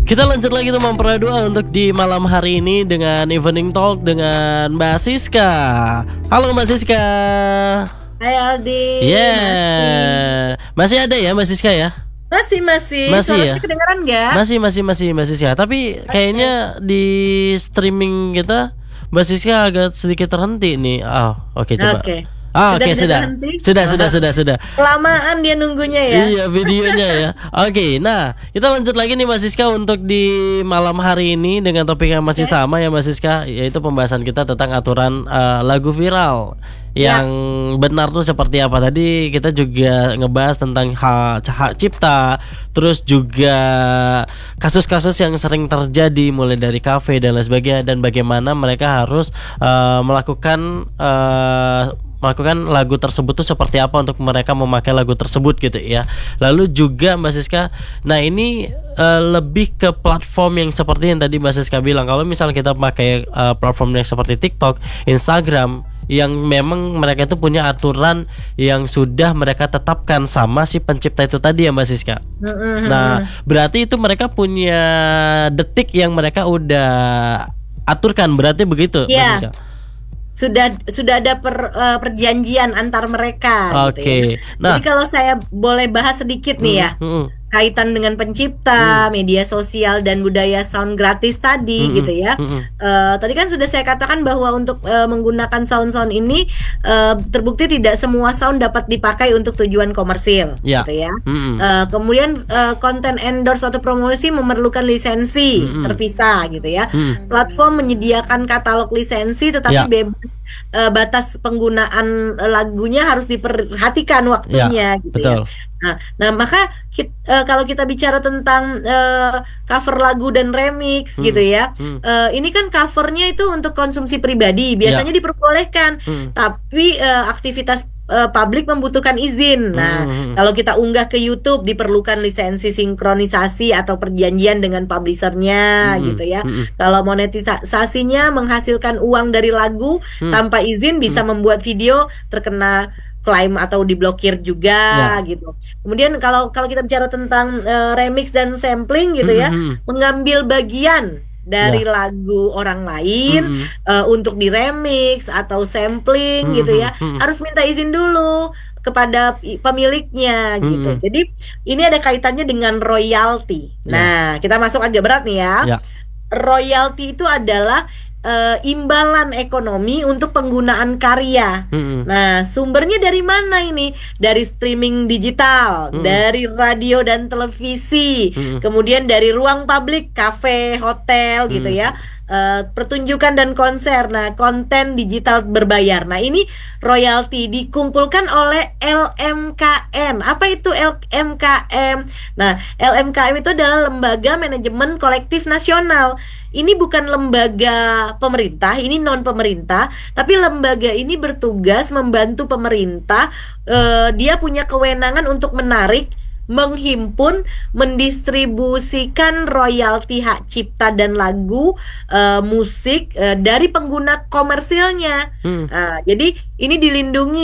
Kita lanjut lagi teman Pradua untuk di malam hari ini dengan Evening Talk dengan Mbak Siska. Halo Mbak Siska. Hai Aldi. Masih ada ya Mbak Siska ya? Masih ya? Kedengeran nggak? Masih Mbak Siska. Tapi kayaknya di streaming kita Mbak Siska agak sedikit terhenti nih. Oke, coba. Oke, sudah. Kelamaan dia nunggunya ya. Iya, videonya ya. Oke, nah kita lanjut lagi nih Mbak Siska untuk di malam hari ini dengan topik yang masih sama ya Mbak Siska, yaitu pembahasan kita tentang aturan lagu viral yang benar tuh seperti apa. Tadi kita juga ngebahas tentang hak cipta, terus juga kasus-kasus yang sering terjadi mulai dari kafe dan lain sebagainya, dan bagaimana mereka harus melakukan lagu tersebut tuh seperti apa untuk mereka memakai lagu tersebut gitu ya. Lalu juga Mbak Siska, nah ini lebih ke platform yang seperti yang tadi Mbak Siska bilang. Kalau misalnya kita pakai platform yang seperti TikTok, Instagram, yang memang mereka itu punya aturan yang sudah mereka tetapkan sama si pencipta itu tadi ya Mbak Siska. Nah berarti itu mereka punya detik yang mereka udah aturkan, berarti begitu Mbak Siska? Sudah ada perjanjian antar mereka. Oke. Gitu ya. Nah, jadi kalau saya boleh bahas sedikit nih ya, kaitan dengan pencipta, media sosial dan budaya sound gratis tadi gitu ya. Tadi kan sudah saya katakan bahwa untuk menggunakan sound ini terbukti tidak semua sound dapat dipakai untuk tujuan komersil, gitu ya. Kemudian konten endorse atau promosi memerlukan lisensi terpisah, gitu ya. Platform menyediakan katalog lisensi, tetapi bebas batas penggunaan lagunya harus diperhatikan waktunya, gitu ya. Nah maka kalau kita bicara tentang cover lagu dan remix gitu ya, ini kan covernya itu untuk konsumsi pribadi, biasanya diperbolehkan, tapi aktivitas publik membutuhkan izin. Nah kalau kita unggah ke YouTube diperlukan lisensi sinkronisasi atau perjanjian dengan publishernya gitu ya. Kalau monetisasinya menghasilkan uang dari lagu tanpa izin bisa membuat video terkena klaim atau diblokir juga gitu. Kemudian kalau kita bicara tentang remix dan sampling gitu ya, mengambil bagian dari lagu orang lain untuk diremix atau sampling gitu ya, harus minta izin dulu kepada pemiliknya gitu. Jadi ini ada kaitannya dengan royalti. Nah, kita masuk agak berat nih ya. Royalti itu adalah imbalan ekonomi untuk penggunaan karya. Nah, sumbernya dari mana ini? Dari streaming digital, dari radio dan televisi, kemudian dari ruang publik, kafe, hotel gitu ya. Pertunjukan dan konser. Nah, konten digital berbayar. Nah, ini royalti dikumpulkan oleh LMKM. Apa itu LMKM? Nah, LMKM itu adalah Lembaga Manajemen Kolektif Nasional. Ini bukan lembaga pemerintah, ini non pemerintah, tapi lembaga ini bertugas membantu pemerintah. Dia punya kewenangan untuk menarik, menghimpun, mendistribusikan royalti hak cipta dan lagu musik dari pengguna komersilnya. Jadi ini dilindungi